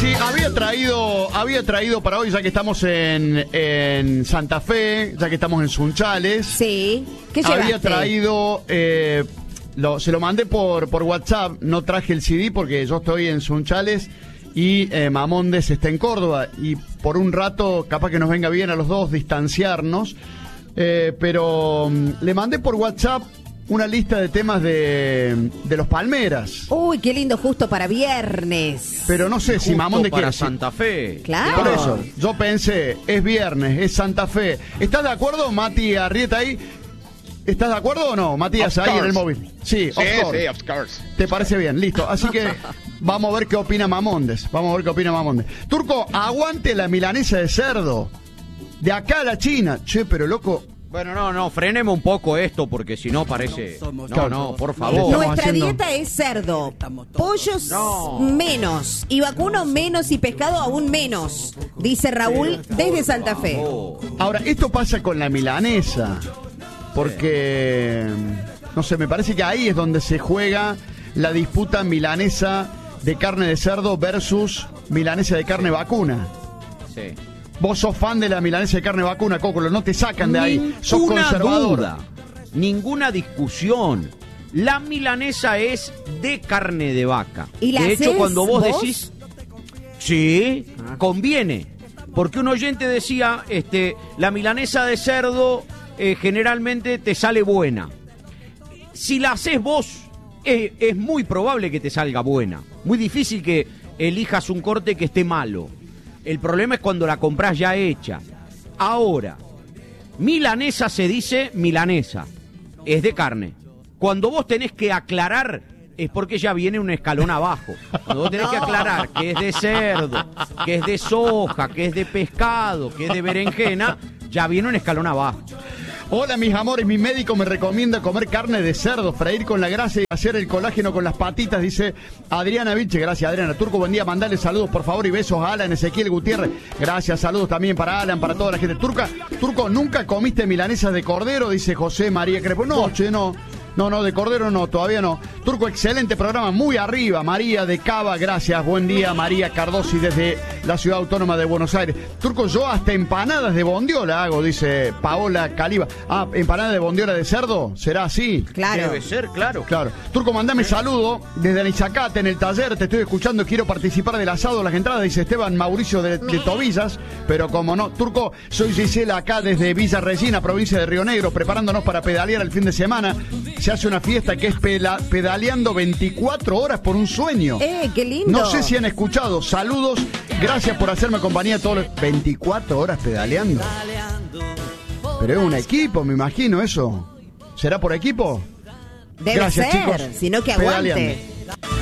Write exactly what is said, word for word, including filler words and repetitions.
sí, había traído, había traído para hoy, ya que estamos en, en Santa Fe, ya que estamos en Sunchales. Sí. ¿Qué llevaste? Había traído, eh, lo, se lo mandé por, por WhatsApp, no traje el C D porque yo estoy en Sunchales y eh, Mamondes está en Córdoba. Y por un rato, capaz que nos venga bien a los dos distanciarnos. Eh, pero um, le mandé por WhatsApp una lista de temas de, de los Palmeras. Uy, qué lindo, justo para viernes. Pero no sé Justo si Mamonde para quiere. Santa Fe. Claro. Por eso, yo pensé, es viernes, es Santa Fe. ¿Estás de acuerdo, Mati Arrieta, ahí? ¿Estás de acuerdo o no, Matías, Of ahí en course. el móvil? Sí, of Sí, course. sí, of course. ¿Te parece bien? Listo. Así que vamos a ver qué opina Mamondes. Vamos a ver qué opina Mamondes. Turco, aguante la milanesa de cerdo. De acá a la China. Che, pero loco. Bueno, no, no, frenemos un poco esto porque si no parece... No, no, por favor. Estamos Nuestra haciendo- dieta es cerdo, pollos No. menos, y vacuno menos y pescado aún menos, dice Raúl desde Santa Fe. Oh, Ahora, esto pasa con la milanesa. Porque, no sé, me parece que ahí es donde se juega la disputa milanesa de carne de cerdo versus milanesa de carne vacuna. sí. Vos sos fan de la milanesa de carne vacuna, Cócolo, no te sacan de ahí. Sos Ninguna conservador. duda, ninguna discusión. La milanesa es de carne de vaca. ¿Y la de hecho, hacés cuando vos, vos? decís, sí, conviene. Porque un oyente decía, este, la milanesa de cerdo eh, generalmente te sale buena. Si la haces vos, eh, es muy probable que te salga buena. Muy difícil que elijas un corte que esté malo. El problema es cuando la compras ya hecha. Ahora, milanesa se dice milanesa, es de carne. Cuando vos tenés que aclarar, es porque ya viene un escalón abajo. Cuando vos tenés que aclarar que es de cerdo, que es de soja, que es de pescado, que es de berenjena, ya viene un escalón abajo. Hola, mis amores, mi médico me recomienda comer carne de cerdo, freír con la grasa y hacer el colágeno con las patitas, dice Adriana Vilche. Gracias, Adriana. Turco, buen día, mandale saludos, por favor, y besos a Alan Ezequiel Gutiérrez. Gracias, saludos también para Alan, para toda la gente. Turca, Turco, ¿nunca comiste milanesas de cordero? Dice José María Crepo. No, che, no. No, no, de cordero no, todavía no. Turco, excelente programa, muy arriba. María de Cava, gracias. Buen día, María Cardosi desde la Ciudad Autónoma de Buenos Aires. Turco, yo hasta empanadas de bondiola hago, dice Paola Caliba. Ah, empanadas de bondiola de cerdo, ¿será así? Claro. Debe ser, claro. Claro. Turco, mandame saludo desde Anizacate, en el taller. Te estoy escuchando, quiero participar del asado, las entradas, dice Esteban Mauricio de, de Tobillas. Pero como no, Turco, soy Gisela acá desde Villa Regina, provincia de Río Negro, preparándonos para pedalear el fin de semana. Se hace una fiesta que es pela, pedaleando veinticuatro horas por un sueño. Eh, qué lindo. No sé si han escuchado. Saludos, gracias por hacerme compañía todos los... veinticuatro horas pedaleando. Pero es un equipo, me imagino eso. ¿Será por equipo? Debe Gracias, ser, chicos. sino que Pedaleando. aguante.